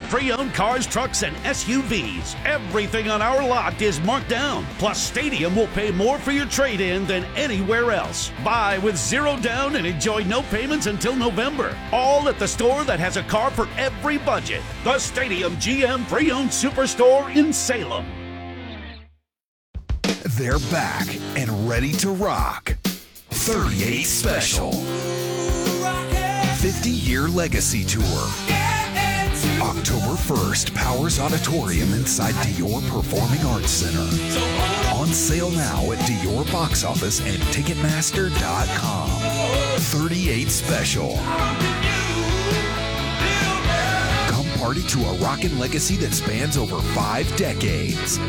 pre-owned cars, trucks, and SUVs. Everything on our lot is marked down. Plus, Stadium will pay more for your trade-in than anywhere else. Buy with zero down and enjoy no payments until November. All at the store that has a car for every budget. The Stadium GM Pre-Owned Superstore in Salem. They're back and ready to rock. 38 Special. 50-year legacy tour. October 1st, Powers Auditorium inside Dior Performing Arts Center. On sale now at Dior Box Office and Ticketmaster.com. 38 Special. Come party to a rockin' legacy that spans over 5 decades.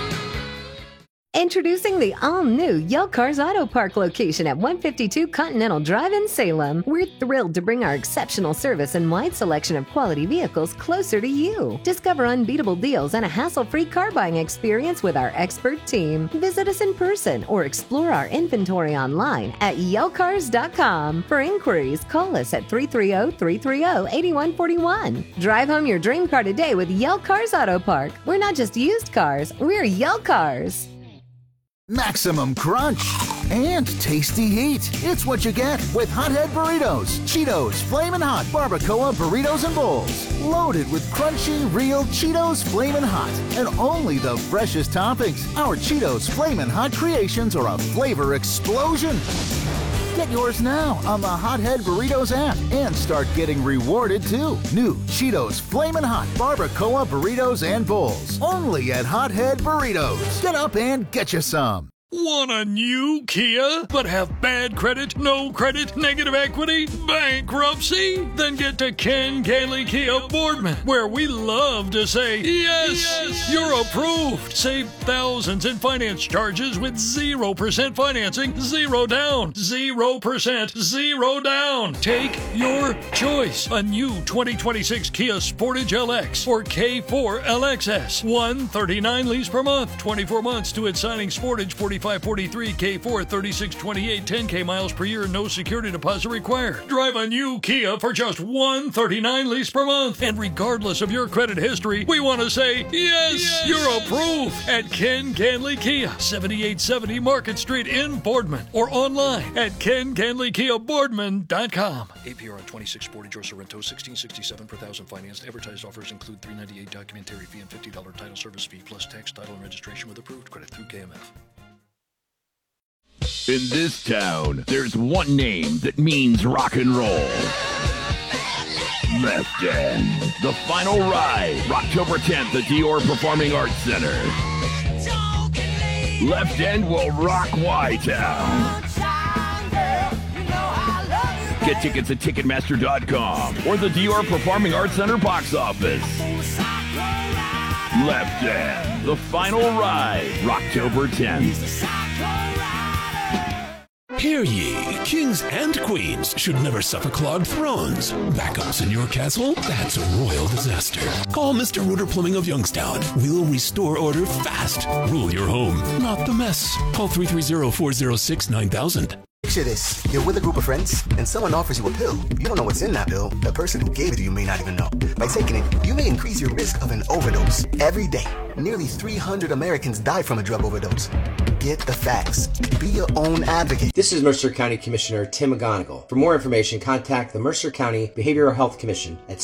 Introducing the all-new Yell Cars Auto Park location at 152 Continental Drive in Salem. We're thrilled to bring our exceptional service and wide selection of quality vehicles closer to you. Discover unbeatable deals and a hassle-free car buying experience with our expert team. Visit us in person or explore our inventory online at yellcars.com. For inquiries, call us at 330-330-8141. Drive home your dream car today with Yell Cars Auto Park. We're not just used cars, we're Yell Cars. Maximum crunch and tasty heat. It's what you get with Hothead Burritos. Cheetos Flamin' Hot Barbacoa Burritos and Bowls. Loaded with crunchy, real Cheetos Flamin' Hot. And only the freshest toppings. Our Cheetos Flamin' Hot creations are a flavor explosion. Get yours now on the Hothead Burritos app and start getting rewarded too. New Cheetos Flamin' Hot Barbacoa Burritos and Bowls. Only at Hothead Burritos. Get up and get you some. Want a new Kia, but have bad credit, no credit, negative equity, bankruptcy? Then get to Ken Gailey Kia Boardman, where we love to say, yes, you're approved. Save thousands in finance charges with 0% financing, 0 down, 0%, 0 down. Take your choice. A new 2026 Kia Sportage LX or K4 LXS. $139 lease per month, 24 months to its signing. Sportage 4543, K4 3628, 10K miles per year, no security deposit required. Drive a new Kia for just $139 lease per month. And regardless of your credit history, we want to say, yes, you're approved at Ken Ganley Kia, 7870 Market Street in Boardman, or online at kenganleykiaboardman.com. APR on 26 Sportage or Sorrento, $1667 per thousand financed. Advertised offers include $398 documentary fee and $50 title service fee, plus tax, title, and registration with approved credit through KMF. In this town, there's one name that means rock and roll. Left End. The final ride, October 10th at Dior Performing Arts Center. Left End will rock Y-Town. Get tickets at Ticketmaster.com or the Dior Performing Arts Center box office. Left End. The final ride, October 10th. Hear ye, kings and queens should never suffer clogged thrones. Backups in your castle? That's a royal disaster. Call Mr. Rooter Plumbing of Youngstown. We'll restore order fast. Rule your home, not the mess. Call 330-406-9000. Picture this. You're with a group of friends, and someone offers you a pill. You don't know what's in that pill. The person who gave it to you may not even know. By taking it, you may increase your risk of an overdose. Every day, nearly 300 Americans die from a drug overdose. Get the facts. Be your own advocate. This is Mercer County Commissioner Tim McGonigal. For more information, contact the Mercer County Behavioral Health Commission at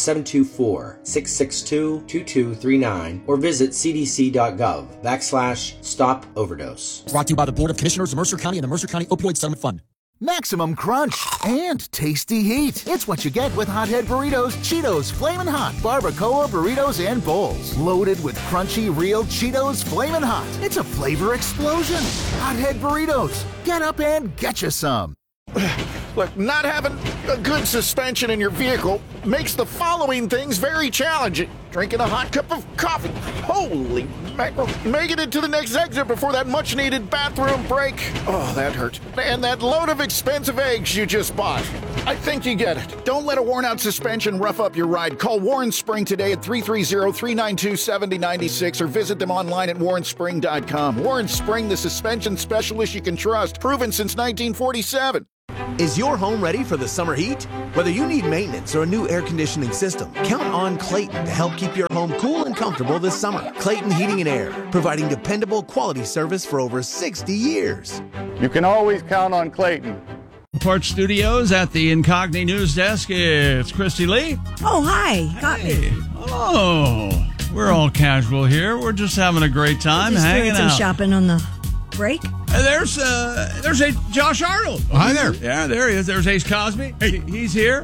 724-662-2239 or visit cdc.gov/stop overdose. Brought to you by the Board of Commissioners of Mercer County and the Mercer County Opioid Settlement Fund. Maximum crunch and tasty heat. It's what you get with Hothead Burritos, Cheetos Flamin' Hot Barbacoa Burritos and Bowls. Loaded with crunchy, real Cheetos Flamin' Hot. It's a flavor explosion. Hothead Burritos. Get up and get you some. Look, not having a good suspension in your vehicle makes the following things very challenging. Drinking a hot cup of coffee. Holy mackerel. Making it to the next exit before that much-needed bathroom break. Oh, that hurt. And that load of expensive eggs you just bought. I think you get it. Don't let a worn-out suspension rough up your ride. Call Warren Spring today at 330-392-7096 or visit them online at warrenspring.com. Warren Spring, the suspension specialist you can trust. Proven since 1947. Is your home ready for the summer heat? Whether you need maintenance or a new air conditioning system, count on Clayton to help keep your home cool and comfortable this summer. Clayton Heating and Air, providing dependable quality service for over 60 years. You can always count on Clayton. Parts Studios at the Incogni News Desk. It's Christy Lee. Oh, hi. Got me. Oh, we're all casual here. We're just having a great time hanging some out. Shopping on the break. There's Josh Arnold. Oh, hi there. Yeah, there he is. There's Ace Cosby. Hey. He's here.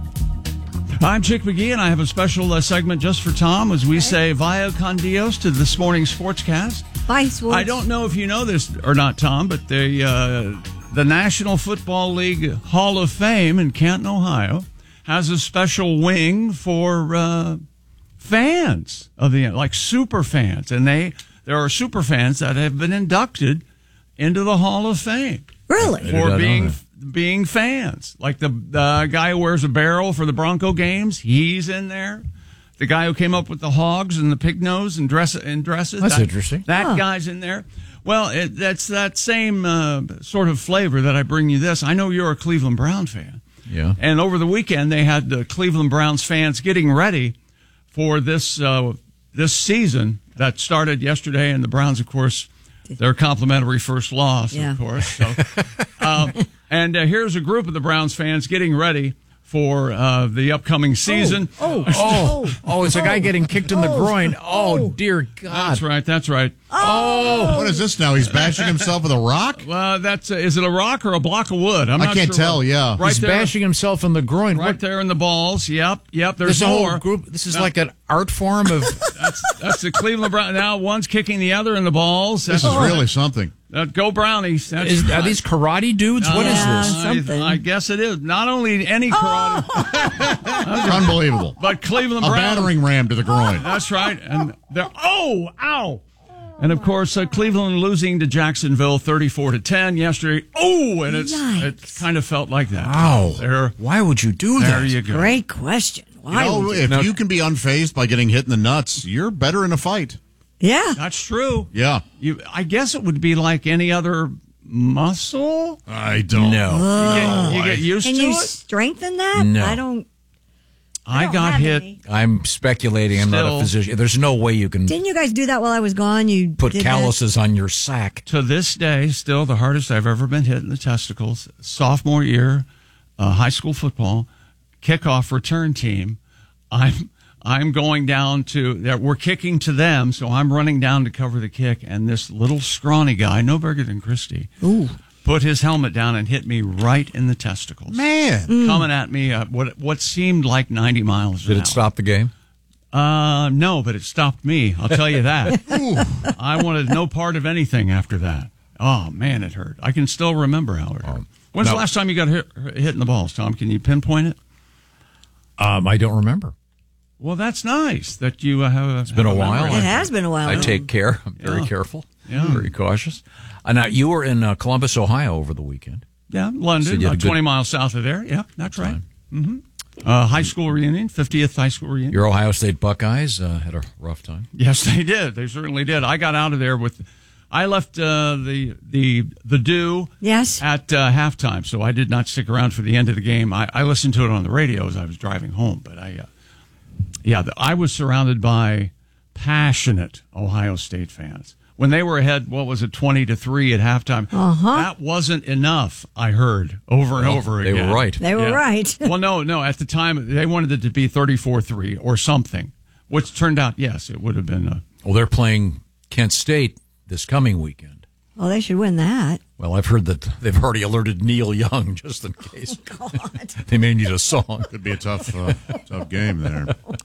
I'm Chick McGee, and I have a special segment just for Tom as we say Vaya con Dios to this morning's Sportscast. Bye, Sports. I don't know if you know this or not, Tom, but the National Football League Hall of Fame in Canton, Ohio, has a special wing for fans of the like super fans, and there are super fans that have been inducted into the Hall of Fame. Really? For being fans. Like the guy who wears a barrel for the Bronco games, he's in there. The guy who came up with the hogs and the pig nose and dresses. That's interesting. That guy's in there. Well, that's that same sort of flavor that I bring you this. I know you're a Cleveland Brown fan. Yeah. And over the weekend, they had the Cleveland Browns fans getting ready for this season that started yesterday. And the Browns, of course, their complimentary first loss, of course. So, and here's a group of the Browns fans getting ready for the upcoming season. It's a guy getting kicked in the groin. Oh, dear God. That's right. Oh, what is this now? He's bashing himself with a rock? Well, is it a rock or a block of wood? I can't tell, yeah. Right, he's bashing himself in the groin. Right there in the balls. Yep, there's more. Whole group. This is like an art form of... That's the Cleveland Browns. Now one's kicking the other in the balls. This is really something. Go Brownies. Are these karate dudes? What is this? Something. I guess it is. Not only any karate. Unbelievable. But Cleveland Browns. A battering ram to the groin. That's right. And they're, ow. And, of course, Cleveland losing to Jacksonville 34-10 yesterday. Oh, and it kind of felt like that. Wow. Why would you do that? There you go. Great question. Why if you can be unfazed by getting hit in the nuts, you're better in a fight. Yeah. That's true. Yeah. I guess it would be like any other muscle. I don't know. You get used to it. Can you strengthen that? No. I got hit. I'm speculating. I'm not a physician. There's no way you can. Didn't you guys do that while I was gone? You put calluses on your sack. To this day, still the hardest I've ever been hit in the testicles. Sophomore year, high school football, kickoff return team. I'm going down to, we're kicking to them, so I'm running down to cover the kick, and this little scrawny guy, no bigger than Christy, put his helmet down and hit me right in the testicles. Man. Coming at me what seemed like 90 miles an hour. Did it stop the game? No, but it stopped me, I'll tell you that. I wanted no part of anything after that. Oh, man, it hurt. I can still remember how it hurt. When's the last time you got hit in the balls, Tom? Can you pinpoint it? I don't remember. Well, that's nice that you have. It's been a while. It has been a while. I take care. I'm very careful. Yeah. Very cautious. Now, you were in Columbus, Ohio over the weekend. Yeah, London, so 20 miles south of there. Yeah, that's right. Mm-hmm. High school reunion, 50th high school reunion. Your Ohio State Buckeyes had a rough time. Yes, they did. They certainly did. I got out of there I left the dew at halftime, so I did not stick around for the end of the game. I listened to it on the radio as I was driving home, but I was surrounded by passionate Ohio State fans. When they were ahead, 20-3 at halftime, that wasn't enough, I heard, over and over again. They were right. They were right. Well, no, at the time, they wanted it to be 34-3 or something, which turned out, yes, it would have been. Well, they're playing Kent State this coming weekend. Oh, they should win that. Well, I've heard that they've already alerted Neil Young just in case. Oh, God. They may need a song. Could be a tough game there.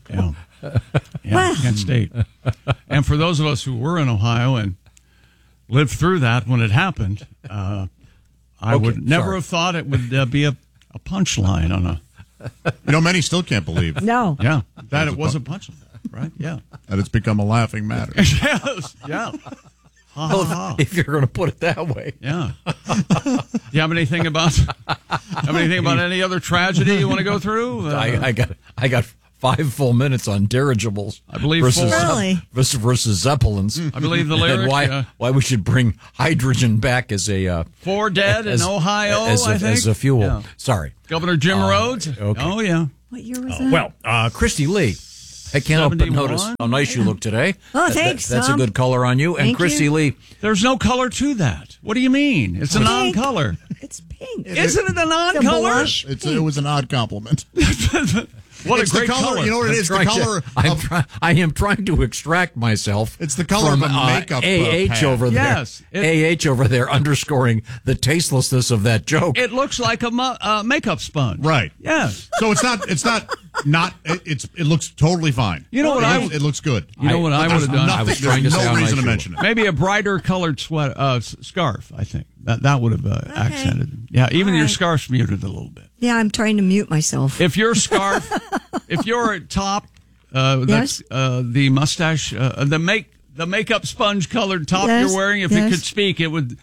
Yeah, Kent State. And for those of us who were in Ohio and lived through that when it happened, I would never have thought it would be a punchline on a... many still can't believe. No. Yeah, that it was a punchline, right? Yeah. That it's become a laughing matter. Yes, yeah. Well, if you're going to put it that way. Yeah. Do you have anything about any other tragedy you want to go through? I got 5 full minutes on dirigibles. I believe versus Zeppelins. I believe the lyric. And why we should bring hydrogen back as a 4 dead in Ohio, I think, as a fuel. Yeah. Sorry, Governor Jim Rhodes. Okay. Oh yeah. What year was that? Well, Christy Lee. I can't help but notice how nice you look today. Oh, thanks. That's a good color on you. And Thank Christy you. Lee. There's no color to that. What do you mean? It's a non-color. It's pink. Isn't it a non-color? It was an odd compliment. What it's a great the color. You know what it is? The color. I am trying to extract myself. It's the color from, of a makeup AH pad. over there. Yes, AH over there, underscoring the tastelessness of that joke. It looks like a makeup sponge. Right. Yes. So it's not. It looks totally fine. You know what it looks good. You know what I would have done? I was trying to say no how reason nice to you mention it. Maybe a brighter colored scarf. I think that would have accented it. Yeah, even your scarf's muted a little bit. Yeah, I'm trying to mute myself. If your scarf, if your top, that's the mustache, the makeup sponge colored top Yes, you're wearing, if yes. it could speak, it would.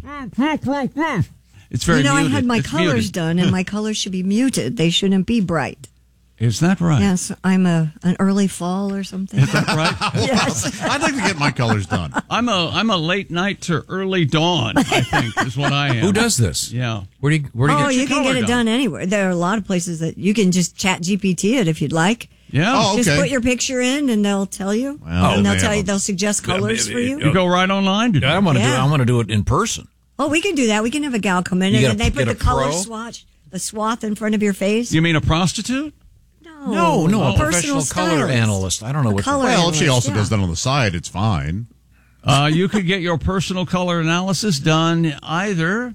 It's very. You know, muted. I had my It's colors muted. done, and my colors should be muted. They shouldn't be bright. Is that right? Yes, I'm an early fall or something. Is that right? Yes. I'd like to get my colors done. I'm a late night to early dawn, I think, is what I am. Who does this? Yeah. Where do you get You your can color get it done anywhere. There are a lot of places that you can just chat GPT it if you'd like. Yeah. Oh, okay. Just put your picture in, and they'll tell you. Well, and they they'll have they'll suggest colors for you. You go right online to do I it. want to Yeah. I want to do it in person. Oh, we can do that. We can have a gal come in, You and gotta then they put get the a color pro? swath in front of your face. You mean a prostitute? No, a a professional color stylist. analyst. I don't know what. color Well, if she analyst, also does that on the side, it's fine. You could get your personal color analysis done either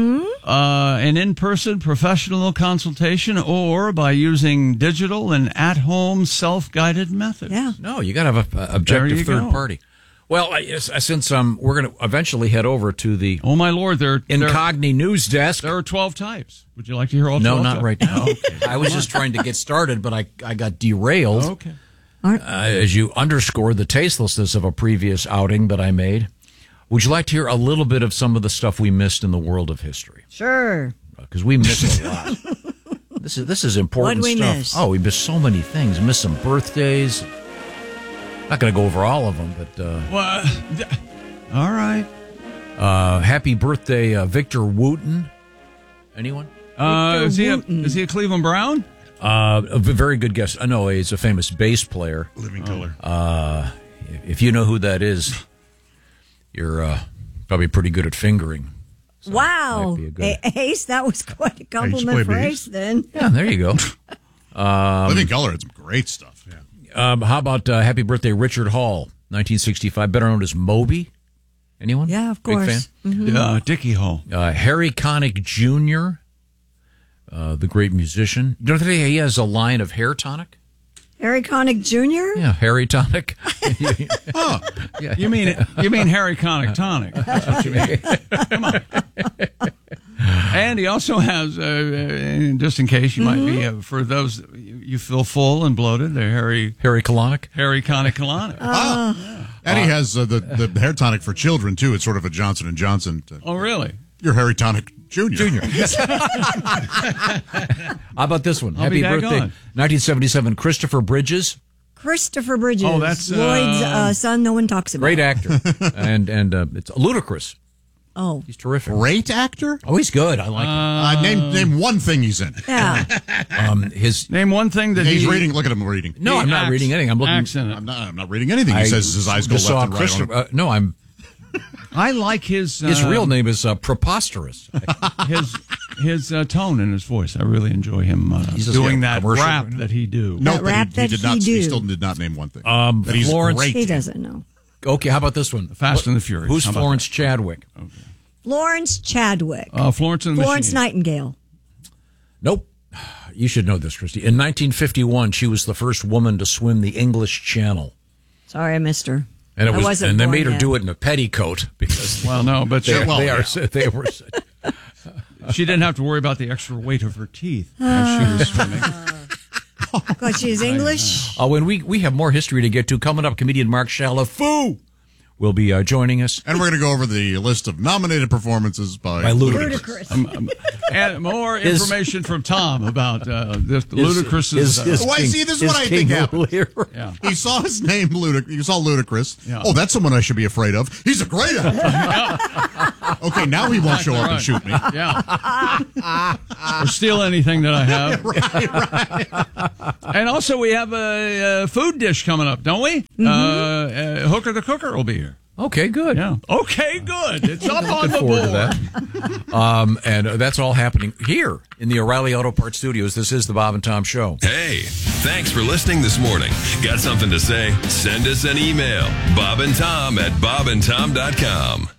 an in-person professional consultation or by using digital and at-home self-guided methods. Yeah. No, you got to have an There objective you third go. party. Well, since we're going to eventually head over to the Oh my Lord, there Incogni news desk. are 12 types. Would you like to hear all 12? No, not types? right now. I was just trying to get started, but I got derailed. Okay. As you underscored the tastelessness of a previous outing that I made. Would you like to hear a little bit of some of the stuff we missed in the world of history? Sure. Because we missed a lot. This is important What'd we stuff. miss? Oh, we missed so many things. Missed some birthdays. Not going to go over all of them, but All right. happy birthday, Victor Wooten. Anyone? Is he a Cleveland Brown? A very good guess. No, he's a famous bass player. Living color. If you know who that is, you're probably pretty good at fingering. Wow. might be a good- Ace, that was quite a compliment play for bass. Ace then. Yeah, there you go. Living color had some great stuff. Yeah. How about happy birthday, Richard Hall, 1965, better known as Moby? Anyone? Yeah, of Big course. fan? Mhm. Dickie Hall. Harry Connick Jr., the great musician. You know, he has a line of hair tonic? Harry Connick Jr.? Yeah, Harry Tonic. Oh, Yeah. you mean Harry Connick Tonic? That's what you mean. Come on. And he also has, just in case you might be, for those you feel full and bloated, the Harry Colonic. Harry Connick Colonic. And he has the hair tonic for children too. It's sort of a Johnson & Johnson. Oh, really? Your Harry Tonic Jr. How about this one? I'll be Happy back birthday, on. 1977, Christopher Bridges. Christopher Bridges. Oh, that's, Lloyd's son no one talks about. Great actor. and it's ludicrous. Oh. He's terrific. Great actor? Oh, he's good. I like him. Name one thing he's in. Yeah. Name one thing that he's reading. Look at him reading. No, I'm not reading anything. I'm looking. Accent. I'm not reading anything. He says his eyes go just left saw and right. Christopher- no, I'm. I like his real name is preposterous. his tone in his voice. I really enjoy him He's doing just a that commercial. rap that he do. No, That rap he did not. he He do. still did not name one thing. That he's Florence. great. He doesn't know. Okay, how about this one? Fast and the Furious. Who's How about Florence Chadwick? Florence Chadwick. Florence and the Florence Machine. Nightingale. Nope. You should know this, Christy. In 1951, she was the first woman to swim the English Channel. Sorry, I missed her. And I wasn't and they born made her yet. do it in a petticoat because Well, no, but they she were. she didn't have to worry about the extra weight of her teeth as she was swimming. Because she's English. When we have more history to get to coming up, comedian Mark Chalafoux will be joining us. And we're going to go over the list of nominated performances by Ludacris. And more information from Tom about Ludacris's. See, this is what I think happened. Yeah. He saw his name, He saw Ludacris. Yeah. Oh, that's someone I should be afraid of. He's a great actor. Okay, now he won't show up and shoot me. Yeah. Or steal anything that I have. Right. And also, we have a food dish coming up, don't we? Mm-hmm. Hooker the Cooker will be here. Okay, good. Yeah. Okay, good. It's up on the forward board. to that. And that's all happening here in the O'Reilly Auto Parts Studios. This is the Bob and Tom Show. Hey, thanks for listening this morning. Got something to say? Send us an email. bobandtom@bobandtom.com.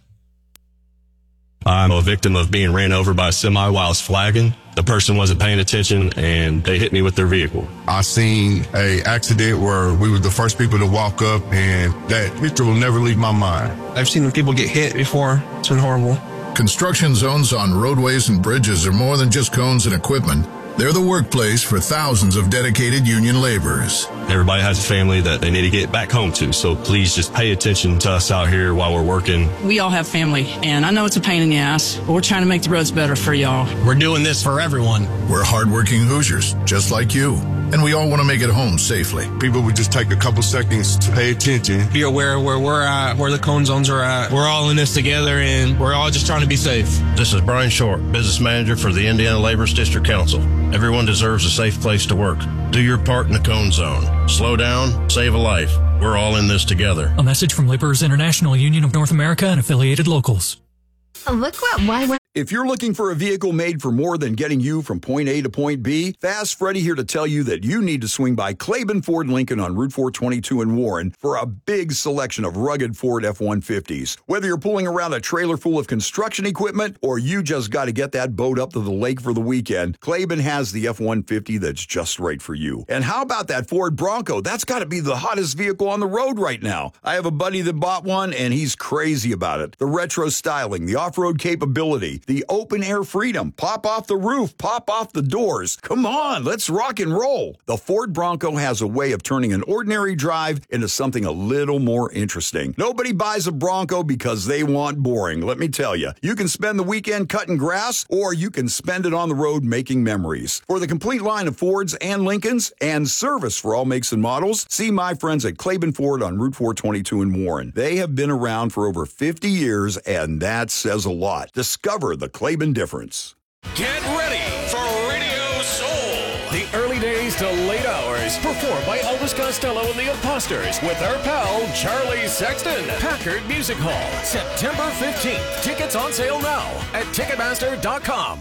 I'm a victim of being ran over by a semi while I was flagging. The person wasn't paying attention, and they hit me with their vehicle. I seen a accident where we were the first people to walk up, and that picture will never leave my mind. I've seen people get hit before. It's been horrible. Construction zones on roadways and bridges are more than just cones and equipment. They're the workplace for thousands of dedicated union laborers. Everybody has a family that they need to get back home to, so please just pay attention to us out here while we're working. We all have family, and I know it's a pain in the ass, but we're trying to make the roads better for y'all. We're doing this for everyone. We're hardworking Hoosiers, just like you, and we all want to make it home safely. People would just take a couple seconds to pay attention. Be aware of where we're at, where the cone zones are at. We're all in this together, and we're all just trying to be safe. This is Brian Short, Business Manager for the Indiana Laborers District Council. Everyone deserves a safe place to work. Do your part in the cone zone. Slow down, save a life. We're all in this together. A message from Laborers International Union of North America and affiliated locals. Look what If you're looking for a vehicle made for more than getting you from point A to point B, Fast Freddy here to tell you that you need to swing by Claiborne Ford Lincoln on Route 422 in Warren for a big selection of rugged Ford F-150s. Whether you're pulling around a trailer full of construction equipment or you just got to get that boat up to the lake for the weekend, Claiborne has the F-150 that's just right for you. And how about that Ford Bronco? That's got to be the hottest vehicle on the road right now. I have a buddy that bought one, and he's crazy about it. The retro styling, the off-road capability, the open-air freedom, pop off the roof, pop off the doors. Come on, let's rock and roll. The Ford Bronco has a way of turning an ordinary drive into something a little more interesting. Nobody buys a Bronco because they want boring, let me tell you. You can spend the weekend cutting grass, or you can spend it on the road making memories. For the complete line of Fords and Lincolns and service for all makes and models, see my friends at Claiborne Ford on Route 422 in Warren. They have been around for over 50 years, and that says a lot. Discover the Claiborne difference. Get ready for Radio Soul. The early days to late hours, performed by Elvis Costello and the Imposters with our pal Charlie Sexton. Packard Music Hall, September 15th. Tickets on sale now at Ticketmaster.com.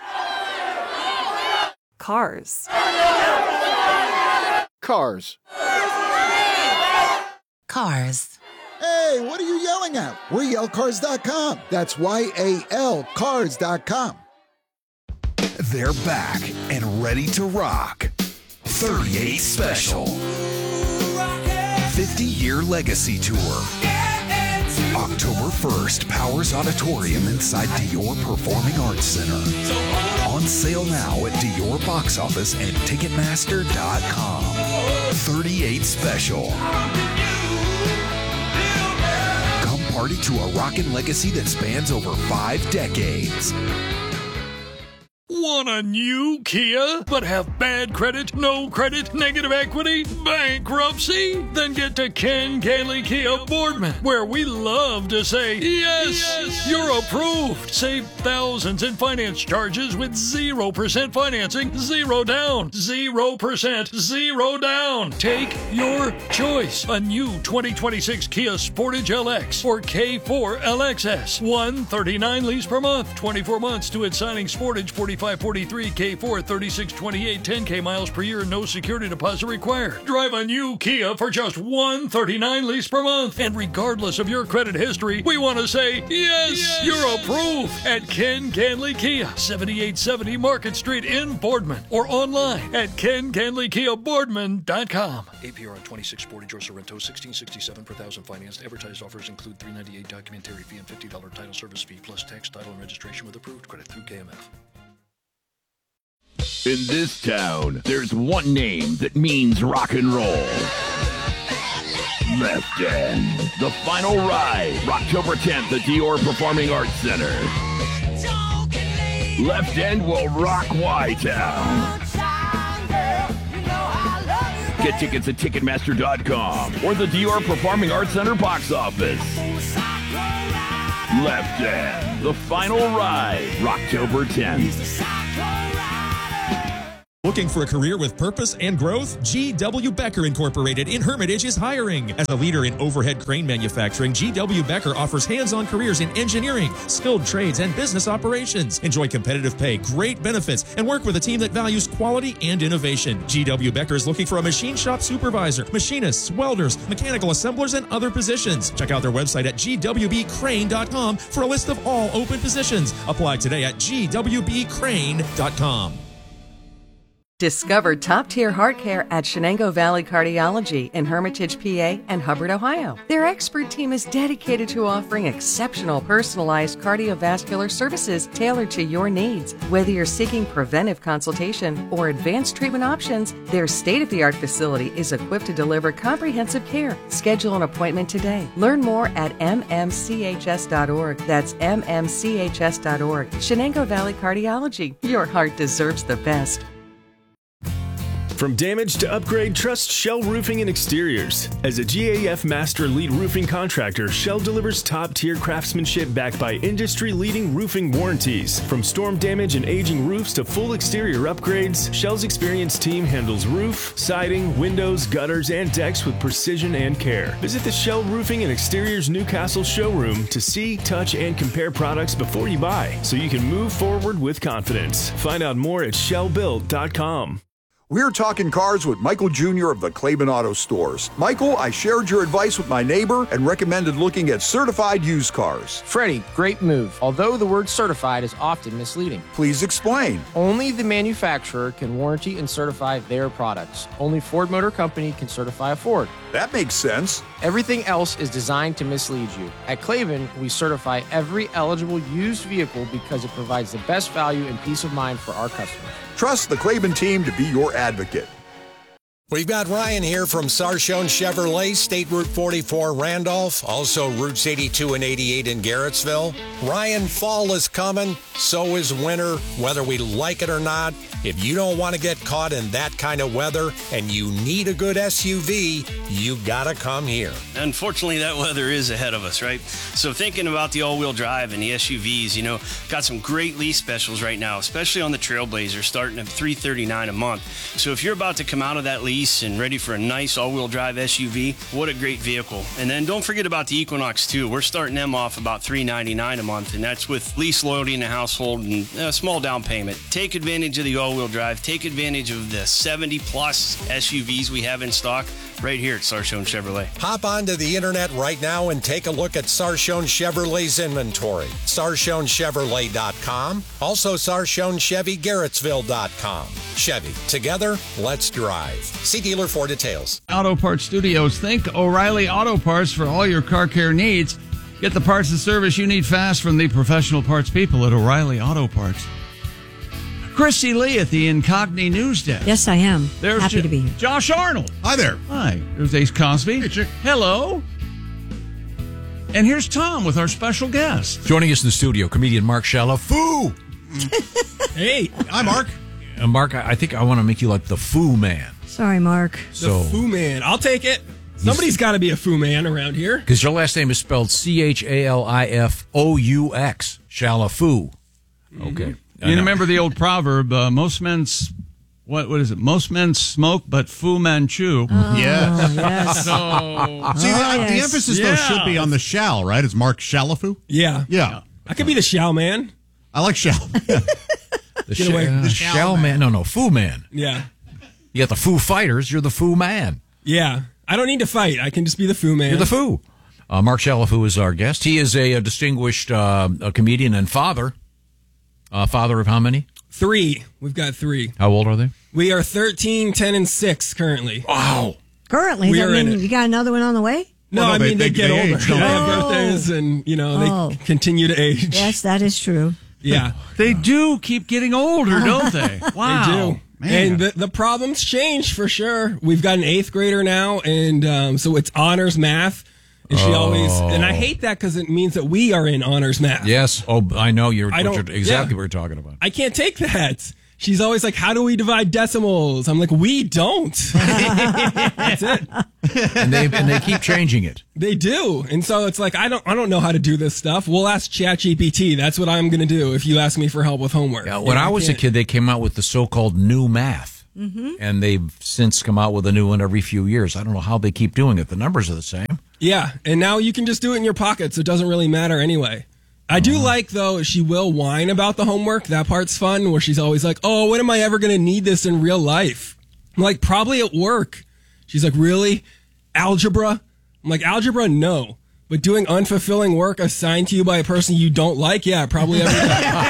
Cars. Cars. Cars. Hey, what are you yelling at? We're yellcars.com. That's YAL cars.com. They're back and ready to rock. 38 Special. 50-year legacy tour. October 1st, Powers Auditorium inside Dior Performing Arts Center. On sale now at Dior box office and Ticketmaster.com. 38 Special. Come party to a rockin' legacy that spans over 5 decades. Want a new Kia, but have bad credit, no credit, negative equity, bankruptcy? Then get to Ken Gailey Kia Boardman, where we love to say, yes, you're approved. Save thousands in finance charges with 0% financing, 0 down, 0%, 0 down. Take your choice. A new 2026 Kia Sportage LX or K4 LXS. $139 lease per month, 24 months to its signing. Sportage 4543, K4 3628, 10K miles per year, no security deposit required. Drive a new Kia for just $139 lease per month. And regardless of your credit history, we want to say, yes, you're approved at Ken Ganley Kia, 7870 Market Street in Boardman, or online at KenGanleyKiaBoardman.com. APR on 26 Sportage or Sorrento, $1,667 per thousand financed. Advertised offers include $398 documentary fee and $50 title service fee, plus tax, title, and registration with approved credit through KMF. In this town, there's one name that means rock and roll. Left End, the final ride, October 10th at Dior Performing Arts Center. Left End will rock Y-Town. Get tickets at Ticketmaster.com or the Dior Performing Arts Center box office. Left End, the final ride, October 10th. Looking for a career with purpose and growth? G.W. Becker Incorporated in Hermitage is hiring. As a leader in overhead crane manufacturing, G.W. Becker offers hands-on careers in engineering, skilled trades, and business operations. Enjoy competitive pay, great benefits, and work with a team that values quality and innovation. G.W. Becker is looking for a machine shop supervisor, machinists, welders, mechanical assemblers, and other positions. Check out their website at gwbcrane.com for a list of all open positions. Apply today at gwbcrane.com. Discover top-tier heart care at Shenango Valley Cardiology in Hermitage, PA, and Hubbard, Ohio. Their expert team is dedicated to offering exceptional personalized cardiovascular services tailored to your needs. Whether you're seeking preventive consultation or advanced treatment options, their state-of-the-art facility is equipped to deliver comprehensive care. Schedule an appointment today. Learn more at mmchs.org. That's mmchs.org. Shenango Valley Cardiology. Your heart deserves the best. From damage to upgrade, trust Shell Roofing and Exteriors. As a GAF Master Lead Roofing Contractor, Shell delivers top-tier craftsmanship backed by industry-leading roofing warranties. From storm damage and aging roofs to full exterior upgrades, Shell's experienced team handles roof, siding, windows, gutters, and decks with precision and care. Visit the Shell Roofing and Exteriors Newcastle showroom to see, touch, and compare products before you buy, so you can move forward with confidence. Find out more at shellbuilt.com. We're talking cars with Michael Jr. of the Claiborne Auto Stores. Michael, I shared your advice with my neighbor and recommended looking at certified used cars. Freddie, great move, although the word certified is often misleading. Please explain. Only the manufacturer can warranty and certify their products. Only Ford Motor Company can certify a Ford. That makes sense. Everything else is designed to mislead you. At Claiborne, we certify every eligible used vehicle because it provides the best value and peace of mind for our customers. Trust the Claiborne team to be your advocate. We've got Ryan here from Sarshone Chevrolet, State Route 44 Randolph, also Routes 82 and 88 in Garrettsville. Ryan, fall is coming, so is winter, whether we like it or not. If you don't want to get caught in that kind of weather and you need a good SUV, you gotta come here. Unfortunately, that weather is ahead of us, right? So thinking about the all-wheel drive and the SUVs, got some great lease specials right now, especially on the Trailblazer, starting at $339 a month. So if you're about to come out of that lease and ready for a nice all-wheel drive SUV, what a great vehicle. And then don't forget about the Equinox too. We're starting them off about $399 a month, and that's with lease loyalty in the household and a small down payment. Take advantage of the all-wheel drive. Take advantage of the 70-plus SUVs we have in stock right here at Sarshone Chevrolet. Hop onto the internet right now and take a look at Sarshone Chevrolet's inventory. Sarshonechevrolet.com. Also Sarshonechevy.Garrettsville.com. Chevy. Together, let's drive. See dealer for details. Auto Parts Studios. Think O'Reilly Auto Parts for all your car care needs. Get the parts and service you need fast from the professional parts people at O'Reilly Auto Parts. Christy Lee at the Incogni News Desk. Yes, I am. There's happy to be here. Josh Arnold. Hi there. Hi. There's Ace Cosby. Hey, Chick. Hello. And here's Tom with our special guest. Joining us in the studio, comedian Mark Chalafu. Hey, hi, Mark. Mark, I think I want to make you like the Foo Man. Sorry, Mark. The Foo Man. I'll take it. Somebody's got to be a Foo Man around here. Because your last name is spelled Chalifaux. Chalafu. Okay. You remember the old proverb, most men, what is it? Most men smoke, but Fu Manchu. Oh, yes. See, the emphasis, though, should be on the shall, right? It's Mark Chalafu? Yeah. I could be the shall man. I like shall. The shall man. No, Foo Man. Yeah. You got the Foo Fighters. You're the Foo Man. Yeah. I don't need to fight. I can just be the Foo Man. You're the Foo. Mark Chalafu is our guest. He is a distinguished comedian and father. Father of how many? 3. We've got 3. How old are they? We are 13, 10, and 6 currently. Wow. Currently? Does that mean you got another one on the way? No, I mean, they get older. They have birthdays and, they continue to age. Yes, that is true. Yeah. They do keep getting older, don't they? Wow. They do. And the problems change for sure. We've got an 8th grader now, and so it's honors math. And she always, and I hate that because it means that we are in honors math. Yes. Oh, I know exactly what you're talking about. I can't take that. She's always like, how do we divide decimals? I'm like, we don't. That's it. And they keep changing it. They do. And so it's like, I don't know how to do this stuff. We'll ask ChatGPT. That's what I'm going to do if you ask me for help with homework. Yeah, when I was a kid, they came out with the so-called new math. Mm-hmm. And they've since come out with a new one every few years. I don't know how they keep doing it. The numbers are the same. Yeah. And now you can just do it in your pocket, so it doesn't really matter anyway. I do like, though, she will whine about the homework. That part's fun, where she's always like, oh, when am I ever going to need this in real life? I'm like, probably at work. She's like, really? Algebra? I'm like, algebra? No. But doing unfulfilling work assigned to you by a person you don't like? Yeah, probably every day.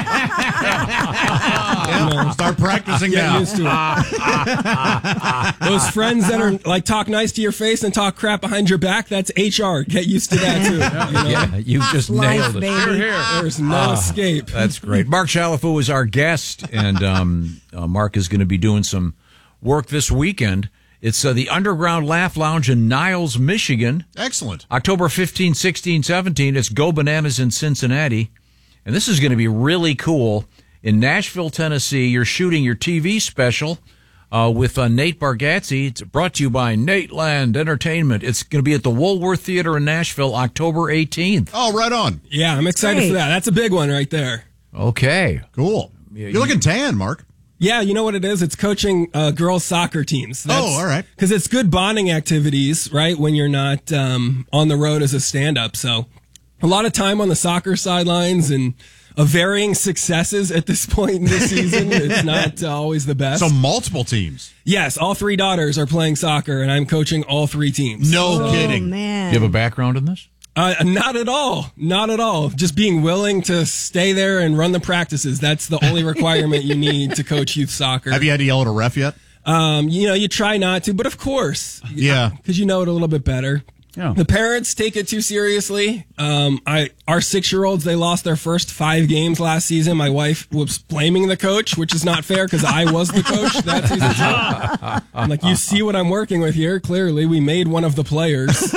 Start practicing Get now. used to it. Those friends that are like talk nice to your face and talk crap behind your back, that's HR. Get used to that, too. You know? Yeah, you've just nailed it. There's no escape. That's great. Mark Chalafu is our guest, and Mark is going to be doing some work this weekend. It's the Underground Laugh Lounge in Niles, Michigan. Excellent. October 15, 16, 17. It's Go Bananas in Cincinnati. And this is going to be really cool. In Nashville, Tennessee, you're shooting your TV special with Nate Bargatze. It's brought to you by Nateland Entertainment. It's going to be at the Woolworth Theater in Nashville, October 18th. Oh, right on. Yeah, I'm excited for that. That's a big one right there. Okay. Cool. You're looking tan, Mark. Yeah, you know what it is? It's coaching girls' soccer teams. All right. Because it's good bonding activities, right, when you're not on the road as a stand-up. So a lot of time on the soccer sidelines and varying successes at this point in the season. It's not always the best. So multiple teams. Yes, all 3 daughters are playing soccer, and I'm coaching all 3 teams. No kidding. Man. Do you have a background in this? Not at all. Not at all. Just being willing to stay there and run the practices. That's the only requirement you need to coach youth soccer. Have you had to yell at a ref yet? You try not to, but of course. Yeah. Because you know it a little bit better. Yeah. The parents take it too seriously. Our 6-year-olds, they lost their first 5 games last season. My wife was blaming the coach, which is not fair because I was the coach that season. I'm like, you see what I'm working with here? Clearly, we made one of the players.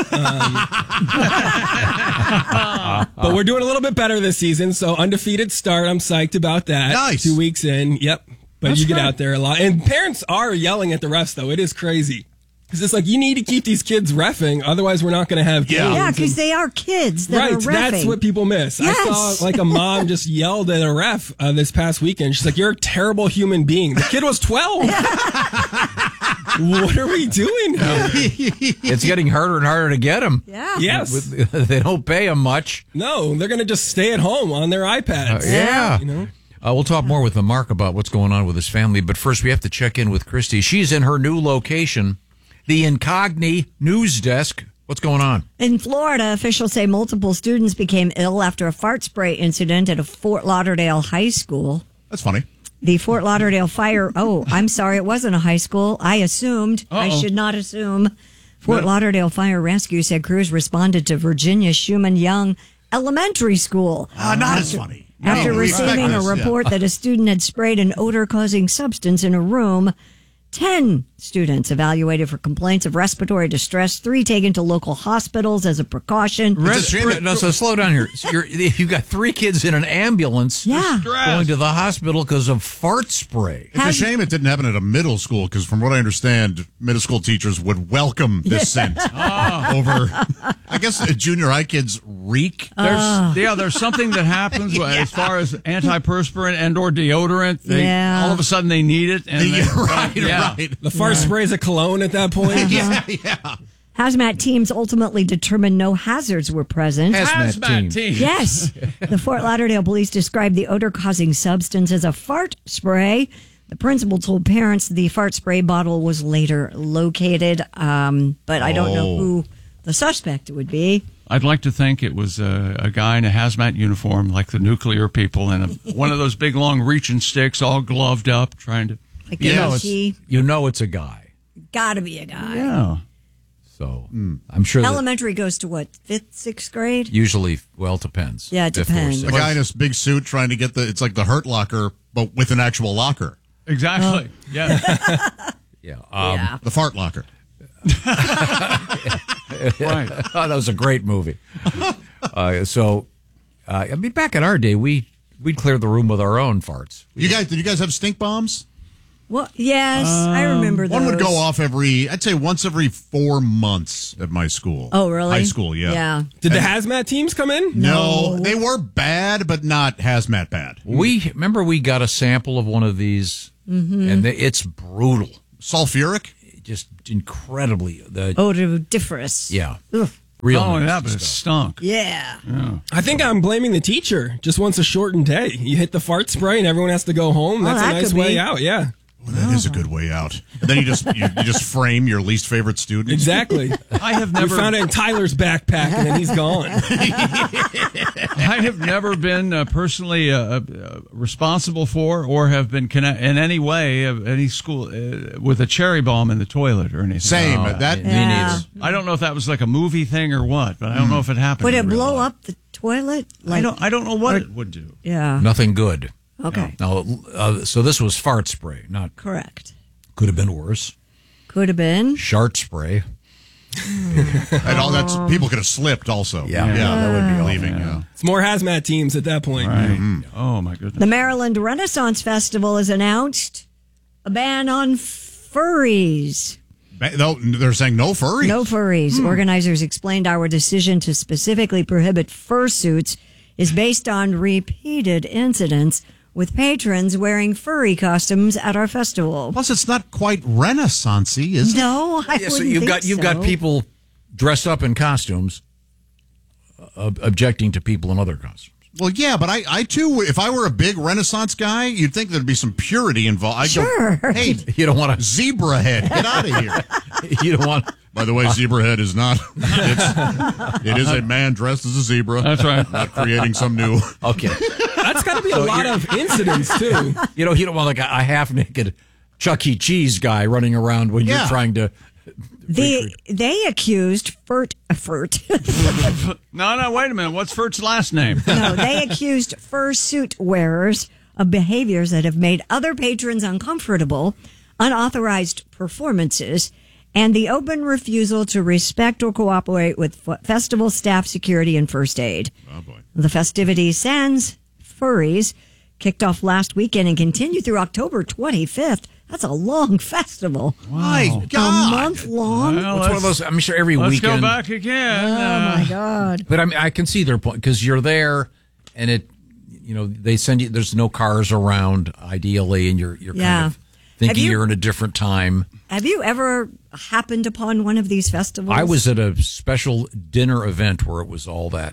But we're doing a little bit better this season, so undefeated start. I'm psyched about that. Nice. 2 weeks in. Yep. But That's you get great. out there a lot. And parents are yelling at the refs, though. It is crazy. Because it's like, you need to keep these kids reffing, otherwise we're not going to have games. Yeah, because they are kids that are reffing. That's what people miss. Yes. I saw like a mom just yelled at a ref this past weekend. She's like, you're a terrible human being. The kid was 12. What are we doing now? It's getting harder and harder to get them. Yeah. Yes. They don't pay them much. No, they're going to just stay at home on their iPads. Yeah. You know? We'll talk more with Mark about what's going on with his family, but first we have to check in with Christy. She's in her new location, the Incogni News Desk. What's going on? In Florida, officials say multiple students became ill after a fart spray incident at a Fort Lauderdale high school. That's funny. The Fort Lauderdale fire. Oh, I'm sorry. It wasn't a high school. I assumed. I should not assume. Fort Lauderdale Fire Rescue said crews responded to Virginia Schumann Young Elementary School. Not as funny. After receiving a report that a student had sprayed an odor-causing substance in a room, 10 students evaluated for complaints of respiratory distress, 3 taken to local hospitals as a precaution. So slow down here. So you've got 3 kids in an ambulance going to the hospital because of fart spray. It's a shame it didn't happen at a middle school because from what I understand, middle school teachers would welcome this scent over, I guess, junior high kids reek. There's something that happens as far as antiperspirant and or deodorant. All of a sudden they need it. And Right. The fart spray is a cologne at that point. Yeah. Hazmat teams ultimately determined no hazards were present. Hazmat team. Yes. The Fort Lauderdale police described the odor-causing substance as a fart spray. The principal told parents the fart spray bottle was later located, but I don't know who the suspect would be. I'd like to think it was a guy in a hazmat uniform, like the nuclear people, and one of those big, long reaching sticks, all gloved up, trying to... Like it's a guy. Gotta be a guy. Yeah. So I'm sure Elementary goes to what, 5th, 6th grade? Usually, well, it depends. Yeah, it depends. A guy in this big suit trying to get it's like the Hurt Locker, but with an actual locker. Exactly. Yeah. Yeah. The fart locker. Right. Oh, that was a great movie. I mean, back in our day, we'd clear the room with our own farts. Did you guys have stink bombs? Well, yes, I remember those. One would go off I'd say once every 4 months at my school. Oh, really? High school, yeah. Yeah. Did the hazmat teams come in? No, they were bad, but not hazmat bad. We got a sample of one of these, and it's brutal. Sulfuric? Just incredibly. Odoriferous. Yeah. Ugh. Real Oh, nasty yeah, but it stuff. stunk. Yeah. I think I'm blaming the teacher. Just wants a shortened day. You hit the fart spray and everyone has to go home. That's that a nice could way be. out. Yeah. Well, that is a good way out. And then you just frame your least favorite student. Exactly. I have We never found it in Tyler's backpack and then he's gone. I have never been personally responsible for or have been in any way of any school with a cherry bomb in the toilet or anything. Same. Me neither. I don't know if that was like a movie thing or what, but I don't know if it happened. Would in it real blow life. up the toilet? I don't know what it would do. Yeah. Nothing good. Okay. Now, so this was fart spray. Not Correct. could have been worse. Could have been. Shart spray. And all that's people could have slipped also. Yeah, that would be leaving. Yeah. It's more hazmat teams at that point. Right. Oh my goodness. The Maryland Renaissance Festival has announced a ban on furries. They're saying no furries. No furries. Organizers explained our decision to specifically prohibit fursuits is based on repeated incidents with patrons wearing furry costumes at our festival. Plus, it's not quite Renaissance-y, is it? No, I So wouldn't you've think got so. people dressed up in costumes objecting to people in other costumes. Well, yeah, but I too, if I were a big Renaissance guy, you'd think there'd be some purity involved. I'd Sure. go, hey, You don't want to. zebra head, get out of here. You don't want. By the way, zebra head is not. It is a man dressed as a zebra. That's right. Not creating some new. Okay. That's got to be a lot of incidents, too. You don't want like a half naked Chuck E. Cheese guy running around when you're trying to. They accused Furt. No, wait a minute. What's Furt's last name? No, they accused fursuit wearers of behaviors that have made other patrons uncomfortable, unauthorized performances, and the open refusal to respect or cooperate with festival staff, security, and first aid. Oh, boy. The festivities sans furries kicked off last weekend and continued through October 25th. That's a long festival. My God. A month long. Well, It's one of those. I'm sure every let's weekend. go back again. Oh, my God. But I can see their point because you're there, and they send you. There's no cars around, ideally, and you're kind of thinking you're in a different time. Have you ever happened upon one of these festivals? I was at a special dinner event where it was all that.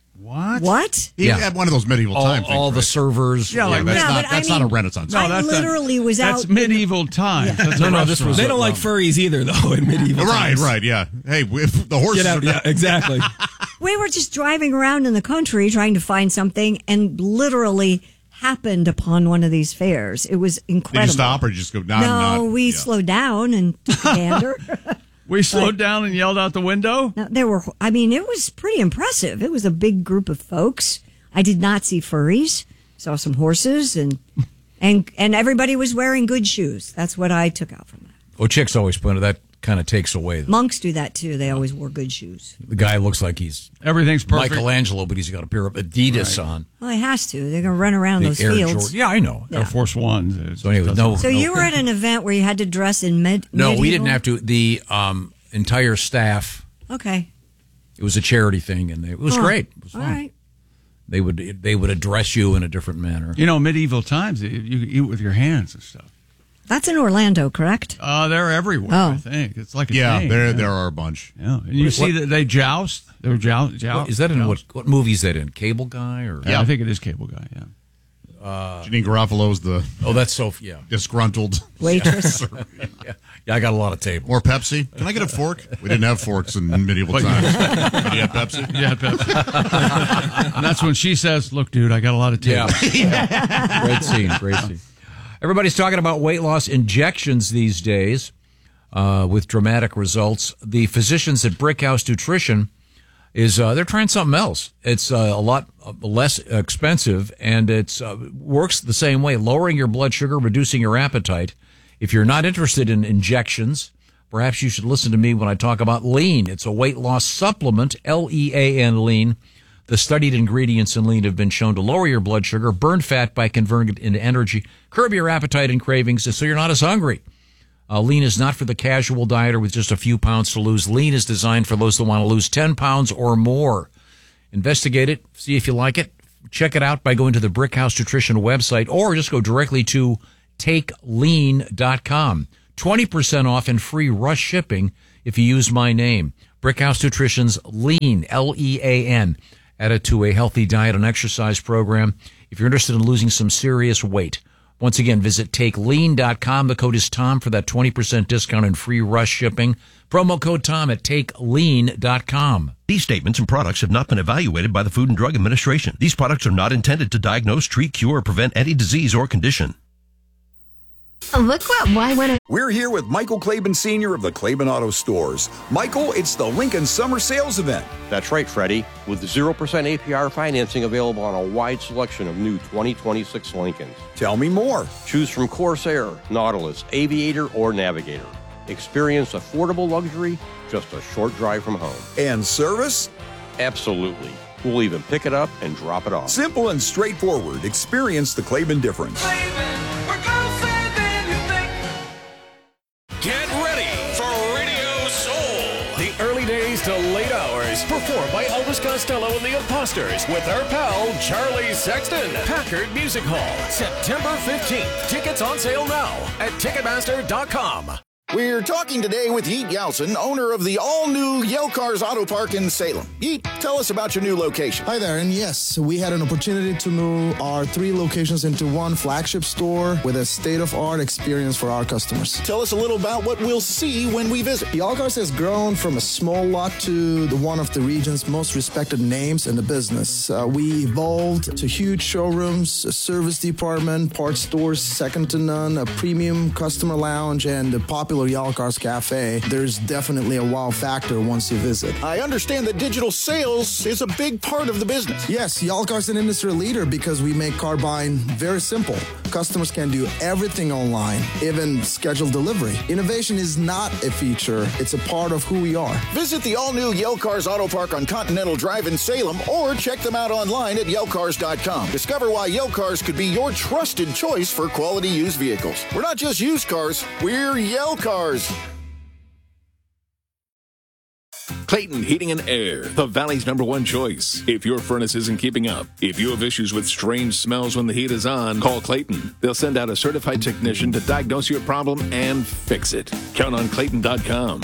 What? He had one of those medieval time things. All the servers. Yeah, that's but not a Renaissance. No, I literally was out. That's medieval times. That's a No, this was. They don't like furries either, though, in medieval times. Right, yeah. Hey, if the horses Get out, are yeah, exactly. We were just driving around in the country trying to find something and literally happened upon one of these fairs. It was incredible. Did you stop or did you just go, we slowed down and took a gander. We slowed down and yelled out the window? Now, it was pretty impressive. It was a big group of folks. I did not see furries. Saw some horses and everybody was wearing good shoes. That's what I took out from that. Oh, chicks always pointed that kind of takes away. Monks do that too. They always wore good shoes. The guy looks like he's everything's perfect. Michelangelo, but he's got a pair of Adidas on. Well, he has to. They're going to run around those Air fields. Jordan. Yeah, I know. Yeah. Air Force Ones. So anyway, no. So you were at an event where you had to dress in No, medieval? we didn't have to. The entire staff. Okay. It was a charity thing, and it was great. It was All fun. right. They would address you in a different manner. Medieval times, you eat with your hands and stuff. That's in Orlando, correct? They're everywhere, Oh. I think. It's like a Yeah, thing. there are a bunch. Yeah. And you see that they joust. They're joust. Is that in what movie is that in? Cable Guy or? Yeah, I think it is Cable Guy, yeah. Janine Garofalo's the that's disgruntled waitress. Yeah, I got a lot of tables. More Pepsi? Can I get a fork? We didn't have forks in medieval times. Did you have Pepsi? Yeah, Pepsi. And that's when she says, "Look, dude, I got a lot of tables." Yeah. Great scene. Everybody's talking about weight loss injections these days with dramatic results. The physicians at Brickhouse Nutrition is they're trying something else. It's a lot less expensive, and it's works the same way, lowering your blood sugar, reducing your appetite. If you're not interested in injections, perhaps you should listen to me when I talk about Lean. It's a weight loss supplement, Lean, Lean. The studied ingredients in Lean have been shown to lower your blood sugar, burn fat by converting it into energy, curb your appetite and cravings, so you're not as hungry. Lean is not for the casual dieter with just a few pounds to lose. Lean is designed for those that want to lose 10 pounds or more. Investigate it, see if you like it. Check it out by going to the Brickhouse Nutrition website, or just go directly to takelean.com. 20% off and free rush shipping if you use my name. Brickhouse Nutrition's Lean, Lean, added to a healthy diet and exercise program if you're interested in losing some serious weight. Once again, visit takelean.com. The code is TOM for that 20% discount and free rush shipping. Promo code TOM at takelean.com. These statements and products have not been evaluated by the Food and Drug Administration. These products are not intended to diagnose, treat, cure, or prevent any disease or condition. Look what We're here with Michael Claiborne Sr. of the Claiborne Auto Stores. Michael, it's the Lincoln Summer Sales Event. That's right, Freddie. With 0% APR financing available on a wide selection of new 2026 Lincolns. Tell me more. Choose from Corsair, Nautilus, Aviator, or Navigator. Experience affordable luxury just a short drive from home. And service? Absolutely. We'll even pick it up and drop it off. Simple and straightforward. Experience the Claiborne difference. Get ready for Radio Soul. The early days to late hours. Performed by Elvis Costello and the Imposters with our pal Charlie Sexton. Packard Music Hall, September 15th. Tickets on sale now at Ticketmaster.com. We're talking today with Yeet Yelson, owner of the all-new Yale Cars Auto Park in Salem. Yeet, tell us about your new location. Hi there, and yes, we had an opportunity to move our 3 locations into one flagship store with a state-of-art experience for our customers. Tell us a little about what we'll see when we visit. Yale Cars has grown from a small lot to one of the region's most respected names in the business. We evolved to huge showrooms, a service department, parts stores second to none, a premium customer lounge, and a popular Yale Cars Cafe. There's definitely a wow factor once you visit. I understand that digital sales is a big part of the business. Yes, Yale Cars is an industry leader because we make car buying very simple. Customers can do everything online, even schedule delivery. Innovation is not a feature, it's a part of who we are. Visit the all-new Yale Cars Auto Park on Continental Drive in Salem or check them out online at YaleCars.com. Discover why Yale Cars could be your trusted choice for quality used vehicles. We're not just used cars, we're Yale Cars. Clayton Heating and Air, the Valley's #1 choice. If your furnace isn't keeping up, if you have issues with strange smells when the heat is on, call Clayton. They'll send out a certified technician to diagnose your problem and fix it. Count on Clayton.com.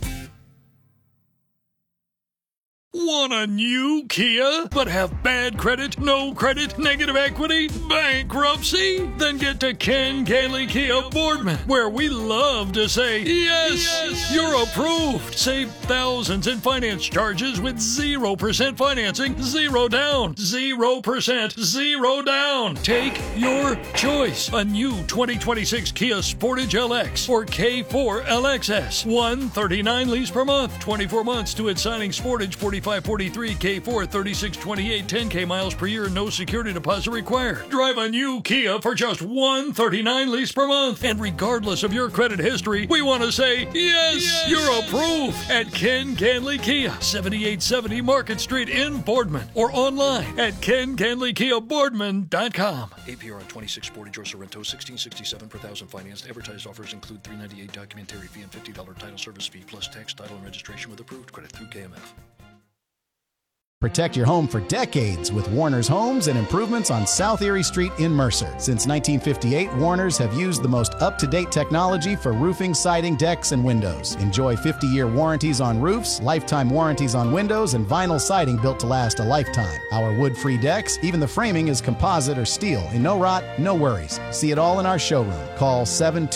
Want a new Kia, but have bad credit, no credit, negative equity, bankruptcy? Then get to Ken Gailey Kia Boardman, where we love to say, yes, you're approved. Save thousands in finance charges with 0% financing, 0 down, 0%, 0 down. Take your choice. A new 2026 Kia Sportage LX or K4 LXS. $139 lease per month, 24 months to its signing. Sportage 4543, K4 3628, 10K miles per year, no security deposit required. Drive a new Kia for just $139 lease per month. And regardless of your credit history, we want to say, yes, you're approved at Ken Ganley Kia, 7870 Market Street in Boardman, or online at KenGanleyKiaBoardman.com. APR on 26 Sportage or Sorrento, $16.67 per thousand financed. Advertised offers include $398 documentary fee and $50 title service fee, plus tax, title, and registration with approved credit through KMF. Protect your home for decades with Warner's Homes and Improvements on South Erie Street in Mercer. Since 1958, Warner's have used the most up-to-date technology for roofing, siding, decks, and windows. Enjoy 50-year warranties on roofs, lifetime warranties on windows, and vinyl siding built to last a lifetime. Our wood-free decks, even the framing is composite or steel, and no rot, no worries. See it all in our showroom. Call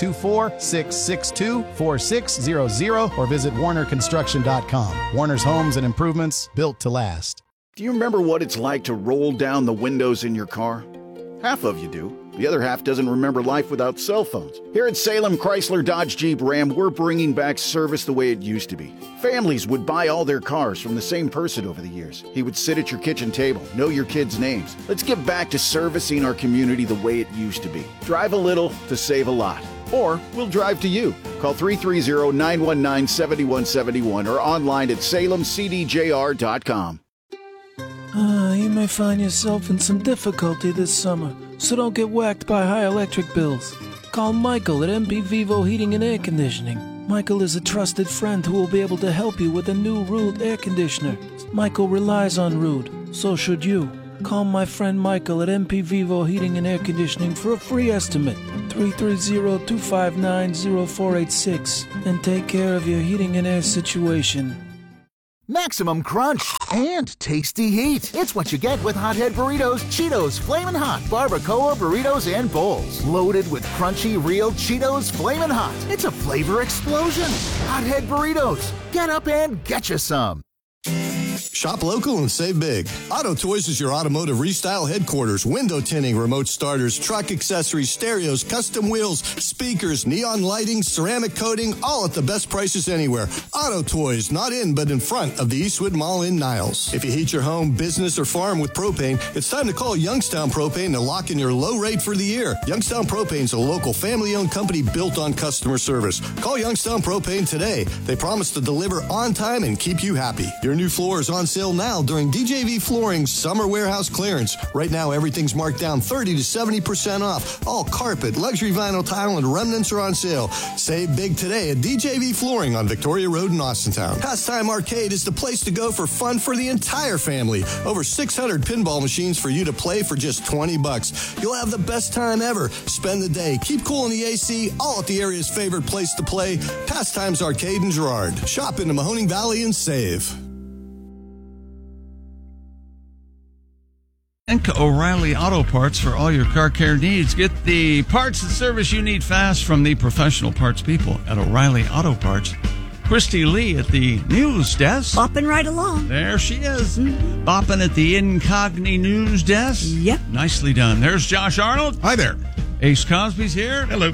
724-662-4600 or visit WarnerConstruction.com. Warner's Homes and Improvements, built to last. Do you remember what it's like to roll down the windows in your car? Half of you do. The other half doesn't remember life without cell phones. Here at Salem Chrysler Dodge Jeep Ram, we're bringing back service the way it used to be. Families would buy all their cars from the same person over the years. He would sit at your kitchen table, know your kids' names. Let's get back to servicing our community the way it used to be. Drive a little to save a lot. Or we'll drive to you. Call 330-919-7171 or online at salemcdjr.com. You may find yourself in some difficulty this summer, so don't get whacked by high electric bills. Call Michael at MP Vivo Heating and Air Conditioning. Michael is a trusted friend who will be able to help you with a new Rude air conditioner. Michael relies on Rude, so should you. Call my friend Michael at MP Vivo Heating and Air Conditioning for a free estimate. 330-259-0486 and take care of your heating and air situation. Maximum crunch and tasty heat. It's what you get with Hothead Burritos, Cheetos, Flamin' Hot, Barbacoa Burritos, and Bowls. Loaded with crunchy, real Cheetos Flamin' Hot. It's a flavor explosion. Hothead Burritos. Get up and get you some. Shop local and save big. Auto Toys is your automotive restyle headquarters. Window tinting, remote starters, truck accessories, stereos, custom wheels, speakers, neon lighting, ceramic coating, all at the best prices anywhere. Auto Toys, not in but in front of the Eastwood Mall in Niles. If you heat your home, business, or farm with propane, it's time to call Youngstown Propane to lock in your low rate for the year. Youngstown Propane is a local family-owned company built on customer service. Call Youngstown Propane today. They promise to deliver on time and keep you happy. Your new floor is on sale now during DJV Flooring's summer warehouse clearance. Right now, everything's marked down 30 to 70% off. All carpet, luxury vinyl tile, and remnants are on sale. Save big today at DJV Flooring on Victoria Road in Austintown. Pastime Arcade is the place to go for fun for the entire family. Over 600 pinball machines for you to play for just $20. You'll have the best time ever. Spend the day, keep cool in the AC, all at the area's favorite place to play, Pastimes Arcade in Girard. Shop in the Mahoning Valley and save. Think O'Reilly Auto Parts for all your car care needs. Get the parts and service you need fast from the professional parts people at O'Reilly Auto Parts. Christy Lee at the news desk. Bopping right along. There she is. Bopping at the Incogni news desk. Yep. Nicely done. There's Josh Arnold. Hi there. Ace Cosby's here. Hello.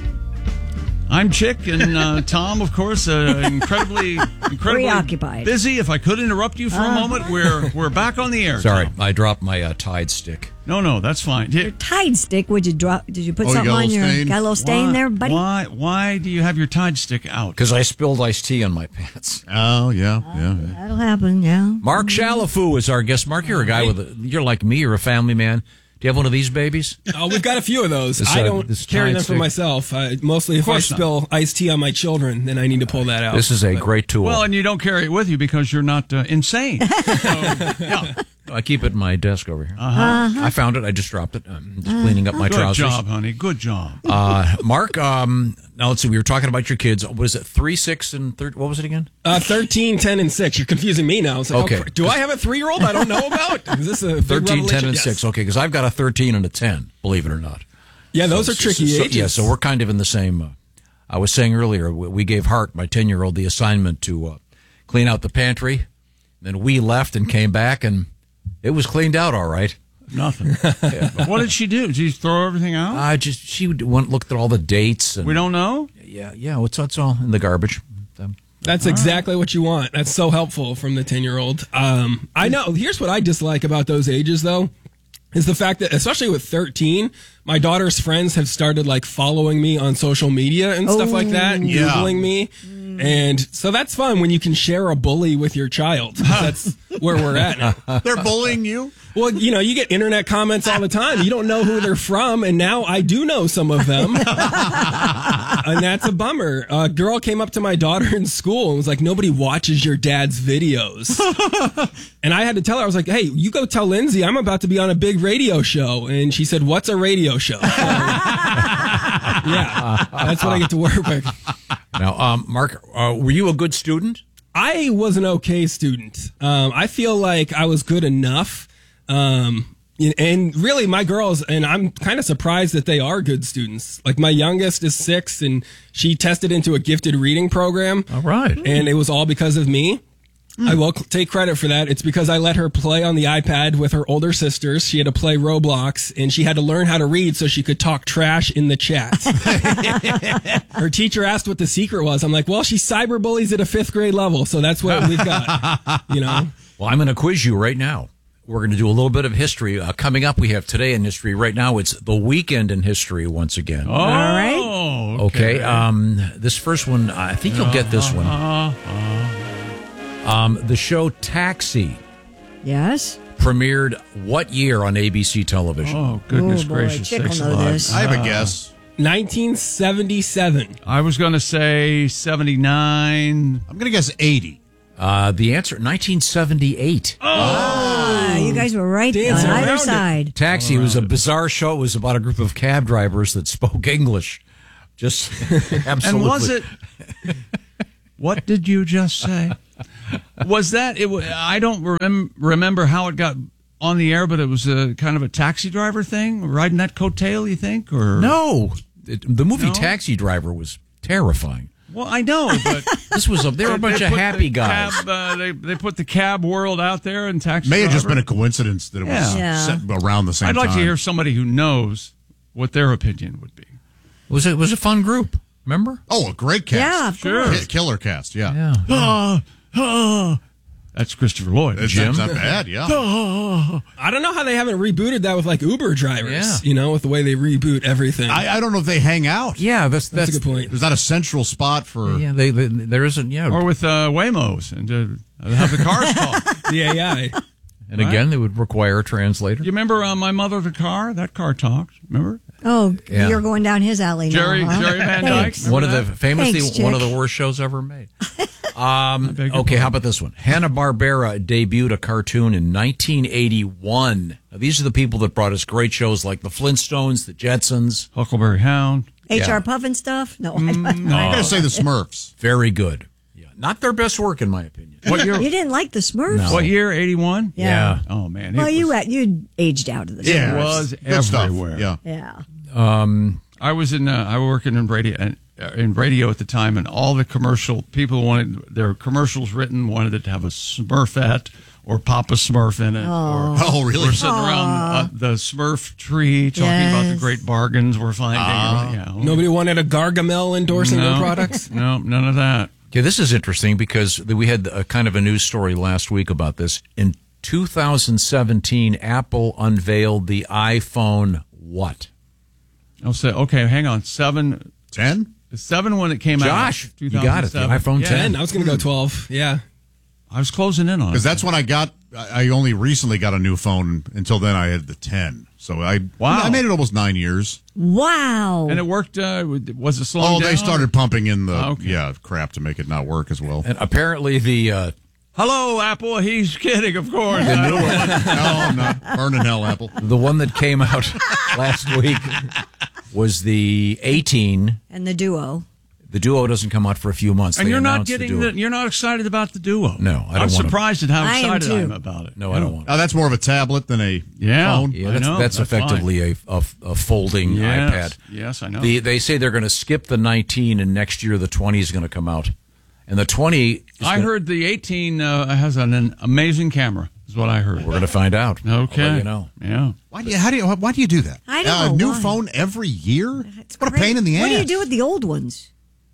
I'm Chick, and Tom, of course, incredibly preoccupied, busy. If I could interrupt you for a moment, we're back on the air. Sorry, Tom. I dropped my Tide stick. No, that's fine. Your Tide stick? Would you drop? Did you put something on your? Got a little stain there, buddy. Why do you have your Tide stick out? Because I spilled iced tea on my pants. Oh yeah. That'll happen. Yeah. Mark Shalafoo is our guest. Mark, you're a guy you're like me. You're a family man. Do you have one of these babies? Oh, we've got a few of those. I don't carry them for myself. Mostly if I spill iced tea on my children, then I need to pull that out. This is a great tool. Well, and you don't carry it with you because you're not insane. Yeah. I keep it in my desk over here. I found it. I just dropped it. I'm just cleaning up my trousers. Good job, honey. Good job. Mark, now let's see. We were talking about your kids. What is it? 3, 6, and 13? What was it again? 13, 10, and 6. You're confusing me now. It's like, okay. Do I have a 3-year-old I don't know about? Is this a 13, 10, and yes. 6. Okay, because I've got a 13 and a 10, believe it or not. Yeah, those are tricky ages. Yeah, so we're kind of in the same. I was saying earlier, we gave Hart, my 10-year-old, the assignment to clean out the pantry. Then we left and came back, and it was cleaned out all right. Nothing. What did she do? Did she throw everything out? She went looked at all the dates. And, we don't know? Yeah, it's all in the garbage. That's exactly what you want. That's so helpful from the 10-year-old. I know. Here's what I dislike about those ages, though, is the fact that, especially with 13, my daughter's friends have started like following me on social media and stuff like that, and Googling me. And so that's fun when you can share a bully with your child. That's where we're at now. They're bullying you? Well, you get internet comments all the time. You don't know who they're from, and now I do know some of them. And that's a bummer. A girl came up to my daughter in school and was like, nobody watches your dad's videos. And I had to tell her, I was like, hey, you go tell Lindsay I'm about to be on a big radio show. And she said, what's a radio show? So, yeah, that's what I get to work with. Now, Mark, were you a good student? I was an okay student. I feel like I was good enough. And really, my girls, and I'm kind of surprised that they are good students. Like, my youngest is 6, and she tested into a gifted reading program. All right. And it was all because of me. I will take credit for that. It's because I let her play on the iPad with her older sisters. She had to play Roblox, and she had to learn how to read so she could talk trash in the chat. Her teacher asked what the secret was. I'm like, well, she cyberbullies at a 5th grade level, so that's what we've got. You know. Well, I'm going to quiz you right now. We're going to do a little bit of history. Coming up, we have Today in History. Right now, it's the weekend in history once again. Oh, all right. Okay. This first one, I think you'll get this one. The show Taxi. Yes. Premiered what year on ABC television? Oh, goodness gracious. Chick will know this. I have a guess. 1977. I was going to say 79. I'm going to guess 80. The answer, 1978. You guys were right on either side. Taxi was a bizarre show. It was about a group of cab drivers that spoke English. Just absolutely. And was it? What did you just say? Was that? I don't remember how it got on the air, but it was a kind of a taxi driver thing, riding that coattail. You think, or no? The movie Taxi Driver was terrifying. Well, I know, but this was they were a bunch of happy guys. They put the cab world out there, and Taxi May have Driver. just been a coincidence that it was set around the same I'd time. like to hear somebody who knows what their opinion would be. It was a fun group. Remember? Oh, a great cast. Yeah, of course. Killer cast. Yeah. That's Christopher Lloyd. Jim. That's not bad. Yeah. I don't know how they haven't rebooted that with like Uber drivers. Yeah. You know, with the way they reboot everything. I don't know if they hang out. Yeah, that's a good point. There's not a central spot for. Yeah, there isn't. Yeah, or with Waymos and have the cars talk. Yeah. And again, they would require a translator. You remember My Mother the Car? That car talked. Remember? Oh, Yeah. you're going down his alley Jerry now. Huh? Van Dyke. One of the famously Thanks, one of Chick. the worst shows ever made. Okay, how about this one? Hanna-Barbera debuted a cartoon in 1981. Now, these are the people that brought us great shows like the Flintstones, the Jetsons, Huckleberry Hound, HR Puffin stuff? No, I don't. I'm going to say the Smurfs. Very good. Yeah, not their best work in my opinion. What year? You didn't like the Smurfs? No. What year? 81. Yeah. Oh man. Well, you aged out of the Yeah. It was Good stuff. everywhere. Yeah. Yeah. I was I working in radio at the time, and all the commercial people wanted their commercials written wanted it to have a Smurfette or Papa Smurf in it. Oh, really? We're sitting around the Smurf tree talking about the great bargains we're finding. Nobody wanted a Gargamel endorsing their products? No, none of that. Okay, this is interesting because we had a kind of a news story last week about this. In 2017, Apple unveiled the iPhone what? I'll say, okay, hang on. 7? 10? The 7 when it came out. Josh, you got it. The iPhone 10. I was going to go 12. Yeah. I was closing in on it. Because that's when I only recently got a new phone. Until then, I had the 10. So I made it almost 9 years. Wow. And it worked. Was it slowing down? Oh, they started pumping in the crap to make it not work as well. And apparently the hello, Apple. He's kidding, of course. the new one. No, I'm not. Burn in hell, Apple. The one that came out last week was the 18. And the Duo. The Duo doesn't come out for a few months. And They you're not announced getting you're not excited about the Duo. No, I don't. I'm surprised at how excited I am about it. No, I don't want it. Oh, that's more of a tablet than a phone. Yeah, that's effectively a folding iPad. Yes, I know. They say they're going to skip the 19, and next year the 20 is going to come out. And the 20. I heard the 18 has an amazing camera. Is what I heard. We're going to find out. Okay. I'll let you know. Yeah. Why do you do that? I don't know. New why. phone every year? What a Great. pain in the ass. What do you do with the old ones?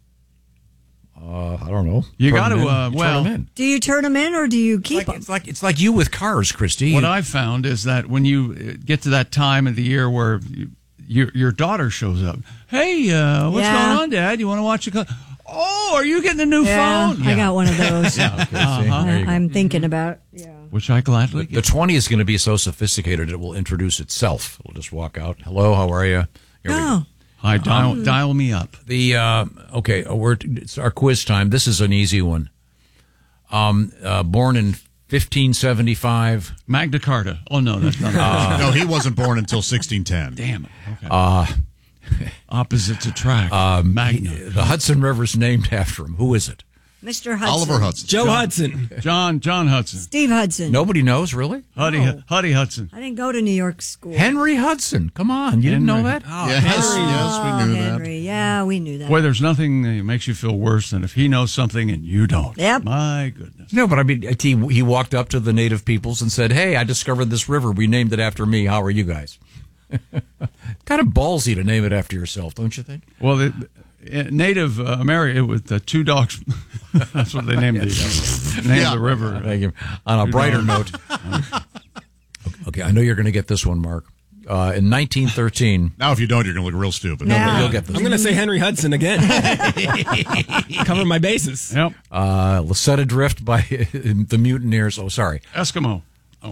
I don't know. You Turn got to them in. well. Turn them in. Do you turn them in or do you keep them? It's like you with cars, Christy. What I've found is that when you get to that time of the year where your daughter shows up, hey, what's going on, Dad? You want to watch a? Oh, are you getting a new phone? I got one of those. Okay, see, there you go. I'm thinking about. Yeah. Which I gladly The 20 is going to be so sophisticated it will introduce itself. It'll just walk out. Hello, how are you? Here we go. Hi, dial me up. The it's our quiz time. This is an easy one. Born in 1575. Magna Carta. Oh no, that's not. No, he wasn't born until 1610. Damn it. Okay. Opposites attract. Magna. The Hudson River's named after him. Who is it? Mr. Hudson. Oliver Hudson. Joe Hudson. John Hudson. Steve Hudson. Nobody knows, really? Huddy Hudson. I didn't go to New York school. Henry Hudson. Come on. You didn't know that? Yes, we knew Henry, that. Yeah, we knew that. Boy, there's nothing that makes you feel worse than if he knows something and you don't. Yep. My goodness. No, but I mean, he walked up to the native peoples and said, "Hey, I discovered this river. We named it after me. How are you guys?" Kind of ballsy to name it after yourself, don't you think? Well, Native America with two dogs. That's what they named the river. Thank you. On a brighter note. Okay, I know you're going to get this one, Mark. In 1913. Now, if you don't, you're going to look real stupid. No, but you'll get this. I'm going to say Henry Hudson again. Cover my bases. Yep. Set adrift by the mutineers. Oh, sorry. Eskimo. In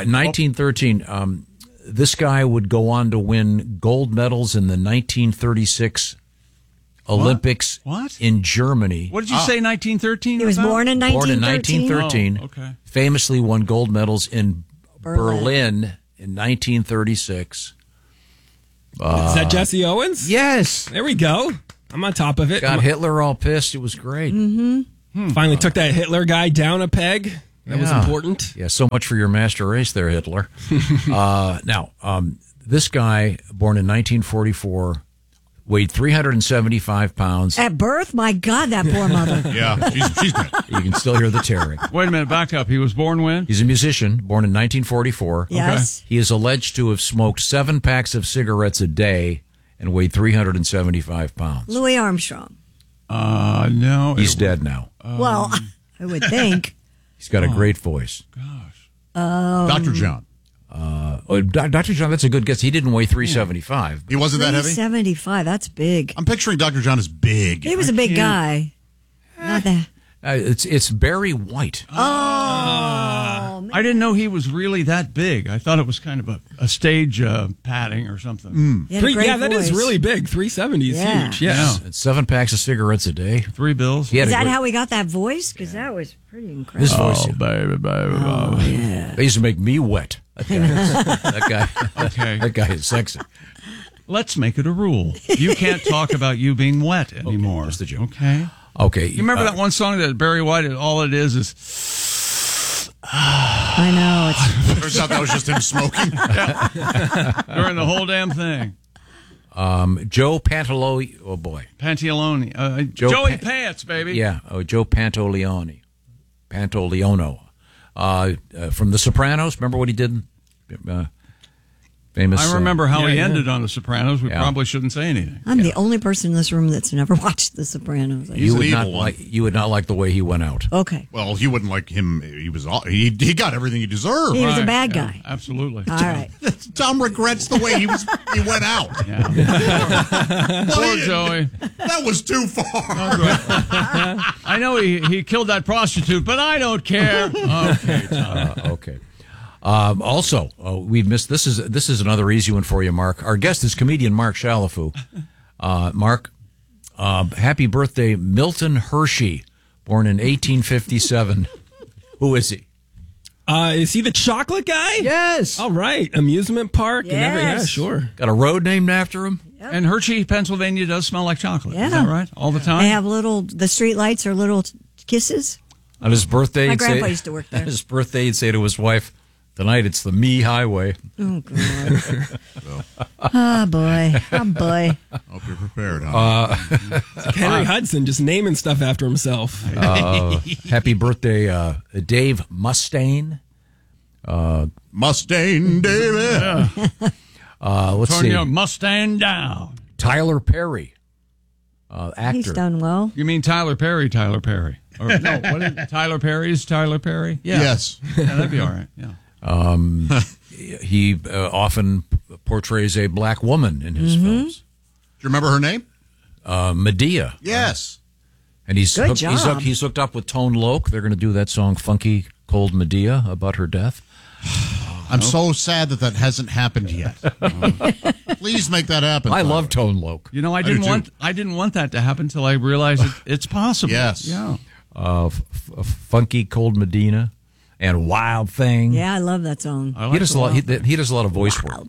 1913, this guy would go on to win gold medals in the 1936 Olympics in Germany. What did you say, 1913? He was born in 1913? Born in 1913. Oh, okay. Famously won gold medals in Berlin in 1936. Is that Jesse Owens? Yes. There we go. I'm on top of it. Got Hitler all pissed. It was great. Mm-hmm. Finally took that Hitler guy down a peg. That was important. Yeah, so much for your master race there, Hitler. Now, this guy, born in 1944, weighed 375 pounds. At birth? My God, that poor mother. Yeah, she's dead. You can still hear the tearing. Wait a minute, back up. He was born when? He's a musician, born in 1944. Yes. Okay. He is alleged to have smoked 7 packs of cigarettes a day and weighed 375 pounds. Louis Armstrong. No. He's dead now. Well, I would think. He's got a great voice. Dr. John. Dr. John, that's a good guess. He didn't weigh 375. He wasn't that heavy? 375, that's big. I'm picturing Dr. John as big. He was a big guy. Not that. It's Barry White. Oh, I didn't know he was really that big. I thought it was kind of a stage padding or something. That is really big. 370 is huge. Yes. And 7 packs of cigarettes a day. 3 bills. Is that how he got that voice? Because that was pretty incredible. His voice. Baby. Yeah. They used to make me wet. That guy. Okay. That guy is sexy. Let's make it a rule. You can't talk about you being wet anymore. Just a joke. Okay. Okay. You remember that one song that Barry White, all it is I know. Turns out that was just him smoking. during the whole damn thing. Joe Pantaleone. Oh, boy. Pantalone. Joey Pants, baby. Yeah. Joe Pantoliano. From The Sopranos. Remember what he did? Famous. I remember how he ended on The Sopranos. We probably shouldn't say anything. I'm the only person in this room that's never watched The Sopranos. You would not like the way he went out. Okay. Well, you wouldn't like him. He got everything he deserved. He was a bad guy. Absolutely. All right. Tom regrets the way he went out. Poor Joey. That was too far. I know he killed that prostitute, but I don't care. Okay, Tom. Okay. Also, we've missed. This is another easy one for you, Mark. Our guest is comedian Mark Shalafu. Mark, happy birthday, Milton Hershey, born in 1857. Who is he? Is he the chocolate guy? Yes. All right. Amusement park. Yes. And everything. Yeah, sure. Got a road named after him. Yep. And Hershey, Pennsylvania does smell like chocolate. Yeah. Is that right? All the time? They have the street lights are little kisses. On his birthday, My grandpa used to work there. On his birthday, he'd say to his wife, "Tonight it's the me highway." Oh, God. Oh, boy. Oh, boy. Hope you're prepared, huh? Henry Hudson just naming stuff after himself. Happy birthday, Dave Mustaine. Mustaine, David. Let's Turn see. your Mustang down. Tyler Perry, actor. He's done well. You mean Tyler Perry? Or, no, what is it? Tyler Perry's Tyler Perry? Yeah. Yes. Yeah, that'd be all right. Yeah. He often portrays a black woman in his films. Do you remember her name? Medea. Yes. And he's Good hooked, job. he's hooked up with Tone Loc. They're going to do that song "Funky Cold Medea" about her death. I'm so sad that hasn't happened yet. Please make that happen. I love Tone Loc. You know, I didn't want that to happen until I realized it's possible. Yes. Yeah. "Funky Cold Medina" and "Wild Thing." Yeah, I love that song. He does a lot. He does a lot of voice work.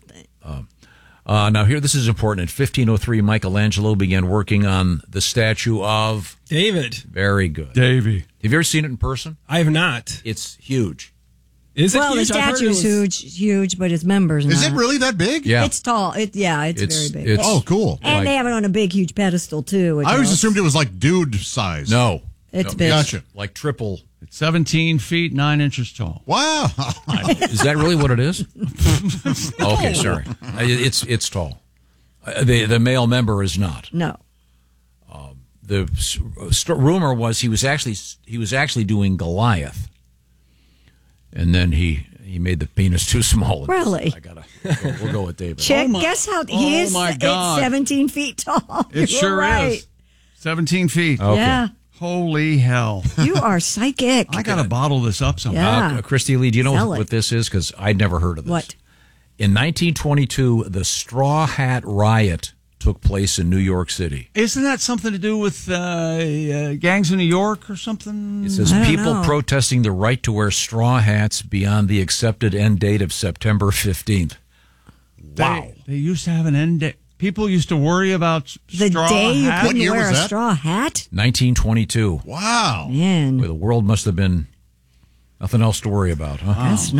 Now, here, this is important. In 1503, Michelangelo began working on the statue of David. Very good, Davy. Have you ever seen it in person? I have not. It's huge. Is it well, huge? the statue's huge, but his members Is not. it really that big? Yeah. It's tall. It's very big. Oh, cool. And they have it on a big, huge pedestal, too. which I always helps. assumed it was like dude size. No. It's big. Gotcha. Like triple. It's 17 feet, 9 inches tall. Wow. Is that really what it is? Okay, sorry. It's tall. The male member is not. No. The rumor was he was actually doing Goliath, and then he made the penis too small. Really? We'll go with David. Guess how he is? my God. It's 17 feet tall. It sure right. is. 17 feet. Okay. Yeah. Holy hell. You are psychic. I got to bottle this up somehow. Yeah. Christy Lee, do you know Sell what it. this is? Because I'd never heard of this. What? In 1922, the Straw Hat Riot took place in New York City. Isn't that something to do with gangs in New York or something? It says people protesting the right to wear straw hats beyond the accepted end date of September 15th. Wow. They used to have an end date. People used to worry about The straw day you hats. couldn't wear a straw hat? 1922. Wow. Man. Boy, the world must have been nothing else to worry about, huh? That's